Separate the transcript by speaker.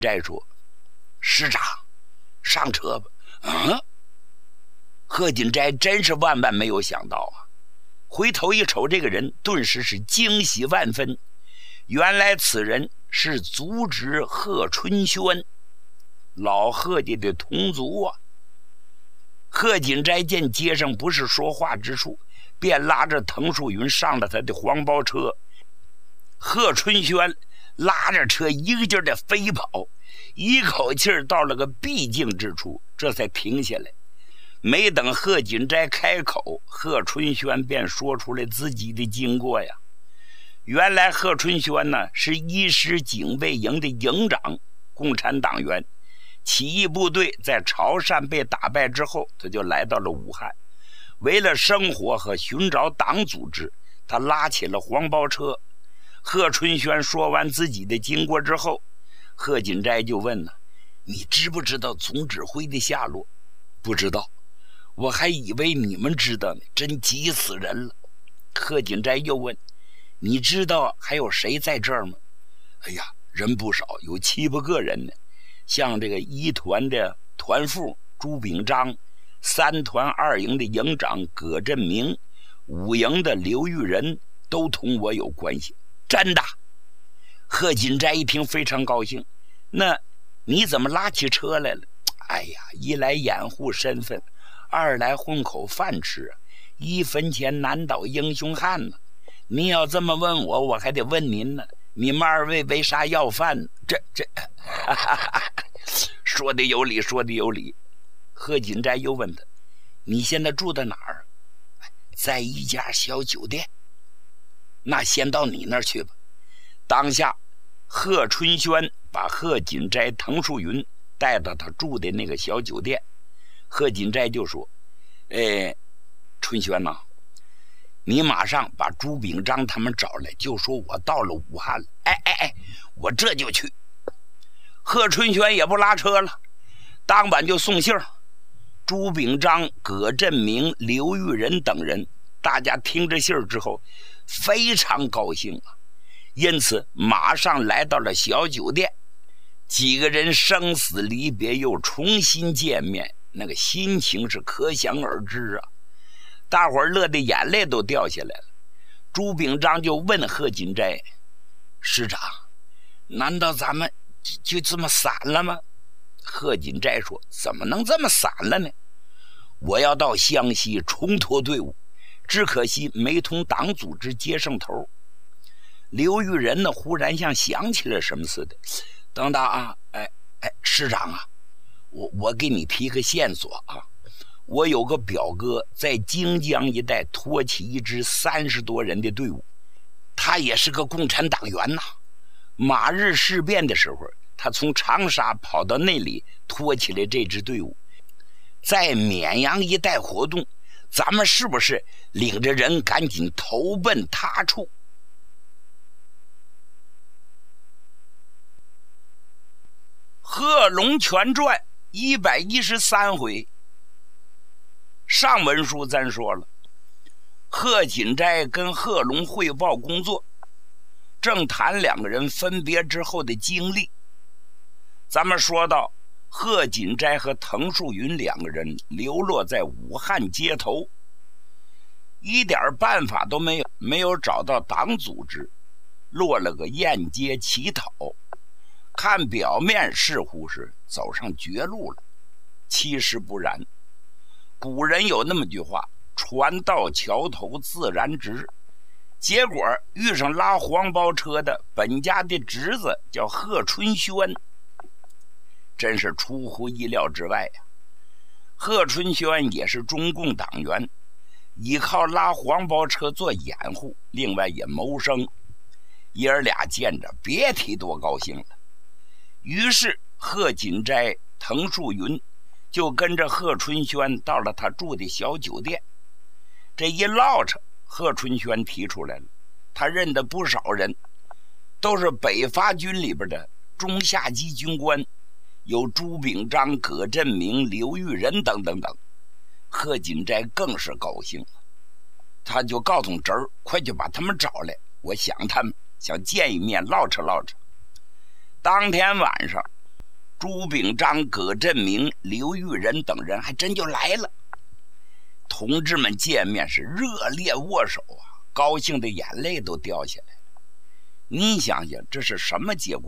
Speaker 1: 斋说：“师长，上车吧。”贺锦斋真是万万没有想到啊！回头一瞅，这个人顿时是惊喜万分。原来此人是族侄贺春轩，老贺家的同族啊。贺锦斋见街上不是说话之处，便拉着滕树云上了他的黄包车。贺春轩拉着车一个劲儿的飞跑，一口气儿到了个必经之处，这才停下来。没等贺锦斋开口，贺春轩便说出来自己的经过呀。原来贺春轩呢是一师警卫营的营长，共产党员。起义部队在潮汕被打败之后，他就来到了武汉。为了生活和寻找党组织，他拉起了黄包车。贺春轩说完自己的经过之后，贺锦斋就问了：“你知不知道总指挥的下落？”“不知道。”“我还以为你们知道呢，真急死人了。”贺锦斋又问：“你知道还有谁在这儿吗？”“哎呀，人不少，有7、8个人呢。像这个1团的团副朱秉章，3团2营的营长葛振明，5营的刘玉仁都同我有关系。”“真的？”贺锦斋一听非常高兴。“那你怎么拉起车来了？”“哎呀，一来掩护身份，二来混口饭吃，1分钱难倒英雄汉呢。您要这么问我，我还得问您呢，你们2位为啥要饭？这说的有理，说的有理。”贺锦斋又问他：“你现在住在哪儿？”“在一家小酒店。”“那先到你那儿去吧。”当下贺春轩把贺锦斋、滕树云带到他住的那个小酒店。贺锦斋就说：“春轩呐，你马上把朱秉章他们找来，就说我到了武汉了。”“我这就去。”贺春轩也不拉车了，当晚就送信儿。朱秉章、葛振明、刘玉仁等人，大家听着信儿之后非常高兴啊，因此马上来到了小酒店。几个人生死离别又重新见面，那个心情是可想而知啊。大伙儿乐得眼泪都掉下来了。朱秉章就问贺锦斋：“师长，难道咱们就这么散了吗？”贺锦斋说：“怎么能这么散了呢？我要到湘西重托队伍，只可惜没同党组织接上头。”刘玉仁呢，忽然像想起了什么似的：“等等啊，师长啊，我给你提个线索啊，我有个表哥在荆江一带托起一支30多人的队伍，他也是个共产党员呐。马日事变的时候，他从长沙跑到那里托起了这支队伍，在绵阳一带活动，咱们是不是领着人赶紧投奔他处？”《贺龙全传》113回，上文书咱说了，贺锦斋跟贺龙汇报工作，正谈2个人分别之后的经历。咱们说到贺锦斋和滕树云2个人流落在武汉街头，一点办法都没有，没有找到党组织，落了个沿街乞讨。看表面似乎是走上绝路了，其实不然。古人有那么句话：“船到桥头自然直。”结果遇上拉黄包车的本家的侄子叫贺春轩，真是出乎意料之外呀。贺春轩也是中共党员，依靠拉黄包车做掩护，另外也谋生。爷儿俩见着别提多高兴了。于是贺锦斋、滕树云就跟着贺春轩到了他住的小酒店。这一唠扯，贺春轩提出来了，他认得不少人，都是北伐军里边的中下级军官，有朱秉章、葛振明、刘玉仁等等等。贺锦斋更是高兴了，他就告诉侄儿：“快去把他们找来，我想他们，想见一面，唠扯唠扯。”当天晚上， 朱秉章、葛振明、刘玉仁等人还真就来了。同志们见面是热烈握手啊，高兴的眼泪都掉下来了。你想想，这是什么结果？